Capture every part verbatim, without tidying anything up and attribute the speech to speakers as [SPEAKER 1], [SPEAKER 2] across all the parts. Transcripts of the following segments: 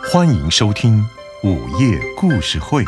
[SPEAKER 1] 欢迎收听午夜故事会。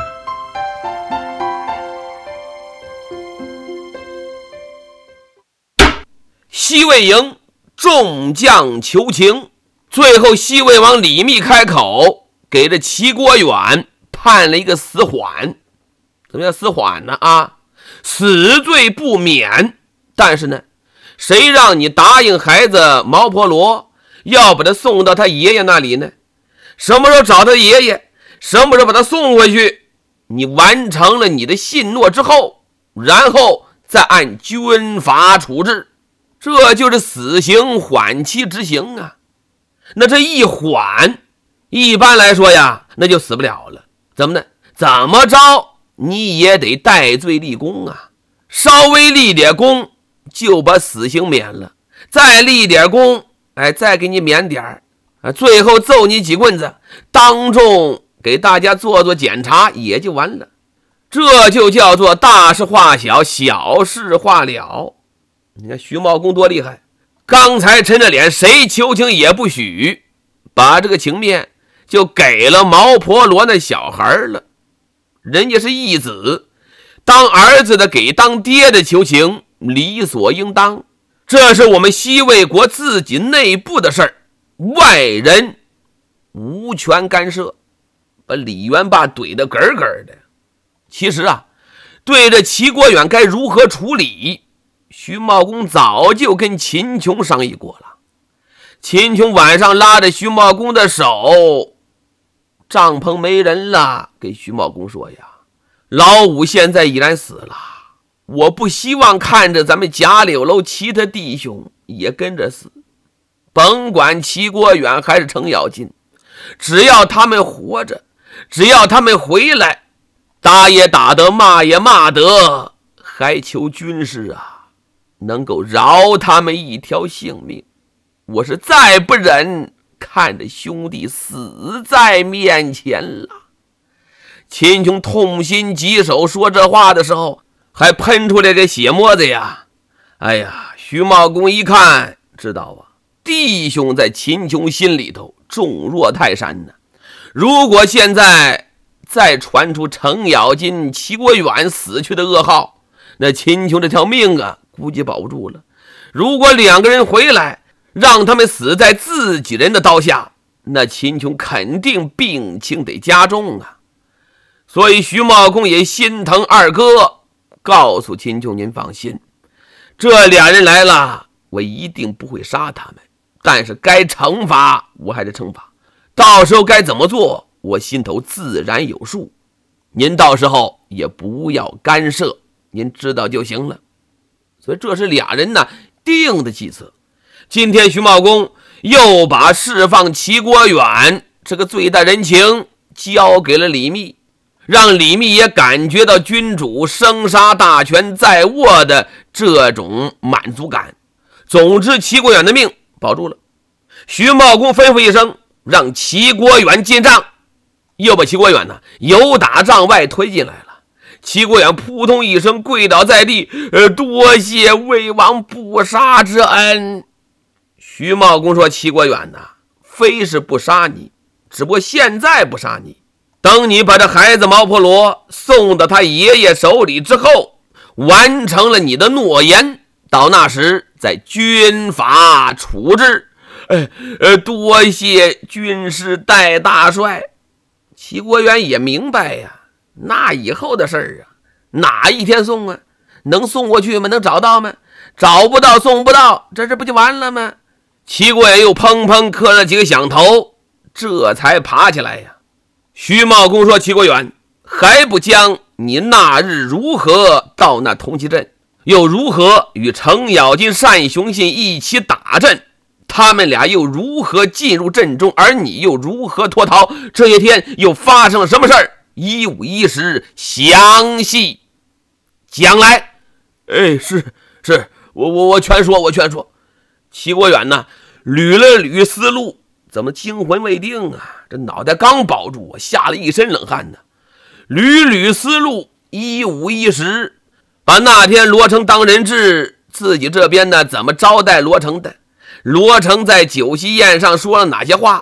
[SPEAKER 2] 西魏营众将求情，最后西魏王李密开口，给这齐国远判了一个死缓。怎么叫死缓呢？啊，死罪不免。但是呢，谁让你答应孩子毛婆罗要把他送到他爷爷那里呢？什么时候找他爷爷，什么时候把他送回去，你完成了你的信诺之后，然后再按军法处置，这就是死刑缓期执行啊。那这一缓，一般来说呀，那就死不了了。怎么呢？怎么着你也得戴罪立功啊，稍微立点功就把死刑免了，再立点功，哎，再给你免点儿啊，最后揍你几棍子，当众给大家做做检查也就完了。这就叫做大事化小，小事化了。你看徐茂公多厉害，刚才抻着脸谁求情也不许，把这个情面就给了毛婆罗那小孩了。人家是义子，当儿子的给当爹的求情理所应当，这是我们西魏国自己内部的事儿，外人无权干涉，把李元霸怼得咯咯的。其实啊，对这齐国远该如何处理，徐茂公早就跟秦琼商议过了。秦琼晚上拉着徐茂公的手，帐篷没人了，给徐茂公说呀，老五现在已然死了，我不希望看着咱们贾柳楼其他弟兄也跟着死，甭管齐国远还是程咬金，只要他们活着，只要他们回来，打也打得，骂也骂得，还求军师啊能够饶他们一条性命。我是再不忍看着兄弟死在面前了。秦琼痛心疾首说这话的时候，还喷出来这血沫子呀。哎呀，徐茂公一看知道啊，弟兄在秦琼心里头重若泰山呢。如果现在再传出程咬金、齐国远死去的噩耗，那秦琼这条命啊估计保不住了。如果两个人回来，让他们死在自己人的刀下，那秦琼肯定病情得加重啊。所以徐茂公也心疼二哥，告诉秦琼，您放心，这俩人来了，我一定不会杀他们，但是该惩罚我还是惩罚，到时候该怎么做我心头自然有数，您到时候也不要干涉，您知道就行了。所以这是俩人呢定的计策。今天徐茂公又把释放齐国远这个罪大人情交给了李密，让李密也感觉到君主生杀大权在握的这种满足感。总之齐国远的命保住了。徐茂公吩咐一声，让齐国远进帐，又把齐国远呢由打帐外推进来了。齐国远扑通一声跪倒在地，呃，多谢魏王不杀之恩。徐茂公说，齐国远呐，非是不杀你，只不过现在不杀你，等你把这孩子毛婆罗送到他爷爷手里之后，完成了你的诺言，到那时再军法处置。呃呃，多谢军师戴大帅。齐国远也明白呀，那以后的事儿啊，哪一天送啊？能送过去吗？能找到吗？找不到，送不到，这这不就完了吗？齐国远又砰砰磕了几个响头，这才爬起来呀。徐茂公说，齐国远，还不将你那日如何到那铜旗阵，又如何与程咬金、单雄信一起打阵，他们俩又如何进入阵中，而你又如何脱逃，这些天又发生了什么事儿，一五一十详细讲来。哎，是是，我我我全说，我全说。齐国远呢捋了捋思路，怎么惊魂未定啊？这脑袋刚保住，我吓了一身冷汗呢。捋捋思路，一五一十，把那天罗成当人质，自己这边呢怎么招待罗成的，罗成在酒席宴上说了哪些话，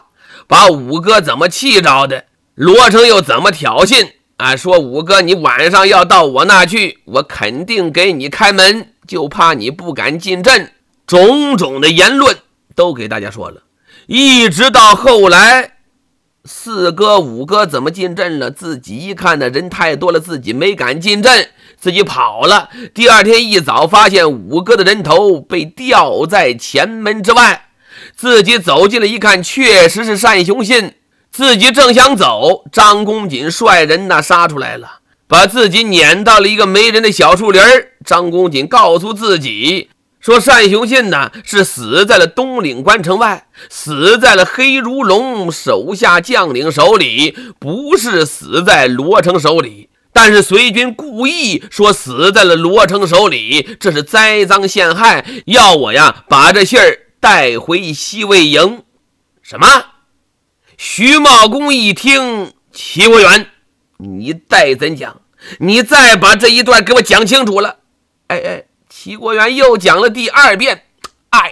[SPEAKER 2] 把五哥怎么气着的，罗成又怎么挑衅啊，说五哥你晚上要到我那去，我肯定给你开门，就怕你不敢进阵，种种的言论都给大家说了。一直到后来四哥五哥怎么进阵了，自己一看呢人太多了，自己没敢进阵，自己跑了。第二天一早发现五哥的人头被吊在前门之外，自己走进来一看，确实是单雄信。自己正想走，张公瑾率人呢杀出来了，把自己撵到了一个没人的小树林。张公瑾告诉自己说，单雄信呢是死在了东岭关城外，死在了黑如龙手下将领手里，不是死在罗成手里。但是随军故意说死在了罗成手里，这是栽赃陷害，要我呀把这信儿带回西魏营。什么？徐茂公一听，齐国远，你待怎讲？你再把这一段给我讲清楚了。哎哎，齐国远又讲了第二遍。哎呀，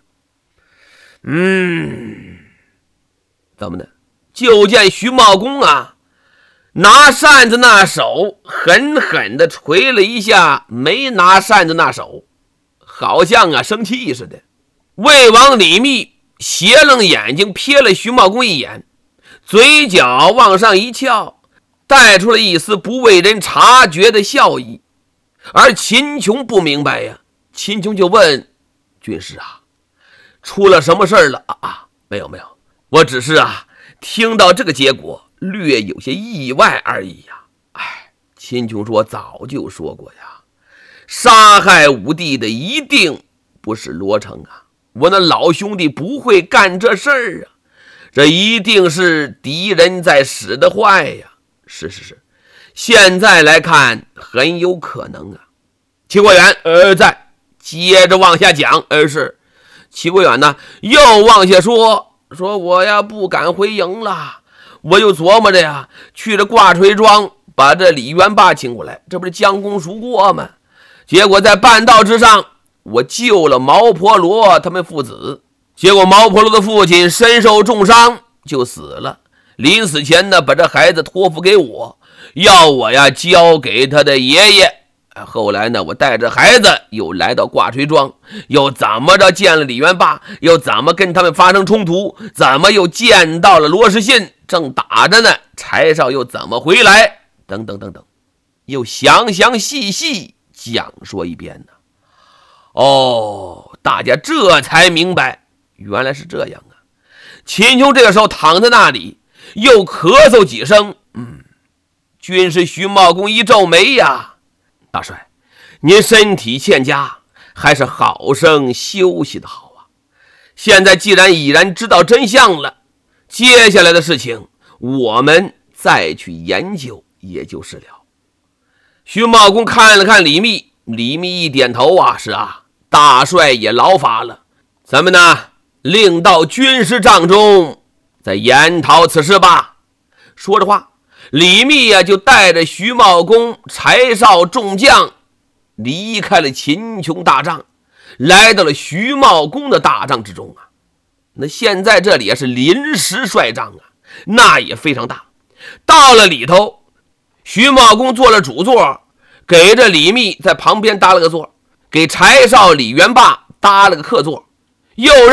[SPEAKER 2] 嗯，怎么的？就见徐茂公啊，拿扇子那手狠狠地捶了一下没拿扇子那手，好像啊生气似的。魏王李密斜楞眼睛瞥了徐茂公一眼，嘴角往上一翘，带出了一丝不为人察觉的笑意。而秦琼不明白呀，秦琼就问军师啊，出了什么事儿了啊？啊，没有没有，我只是啊听到这个结果略有些意外而已呀。哎，秦琼说，早就说过呀，杀害武帝的一定不是罗成啊，我那老兄弟不会干这事儿啊，这一定是敌人在使的坏呀。是是是，现在来看很有可能啊。齐国远呃在接着往下讲，而是齐国远呢又往下说，说我呀不敢回营了，我又琢磨着呀去了挂锤庄把这李元霸请过来，这不是将功赎过吗？结果在半道之上我救了毛婆罗他们父子，结果毛婆罗的父亲身受重伤就死了，临死前呢把这孩子托付给我，要我呀交给他的爷爷。后来呢我带着孩子又来到挂锤庄，又怎么着见了李元霸，又怎么跟他们发生冲突，怎么又见到了罗士信，正打着呢，柴少又怎么回来，等等等等，又详详细细讲说一遍呢。哦，大家这才明白原来是这样啊。秦琼这个时候躺在那里又咳嗽几声，嗯，军师徐茂公一皱眉呀，大帅，您身体欠佳，还是好生休息的好啊。现在既然已然知道真相了，接下来的事情我们再去研究也就是了。徐茂公看了看李密，李密一点头啊，是啊，大帅也劳发了，咱们呢另到军师帐中再研讨此事吧。说着话，李密呀、啊、就带着徐茂公、柴少众将离开了秦琼大帐，来到了徐茂公的大帐之中啊。那现在这里啊是临时帅帐啊，那也非常大。到了里头，徐茂公坐了主座，给这李密在旁边搭了个座，给柴少、李元霸搭了个客座，又让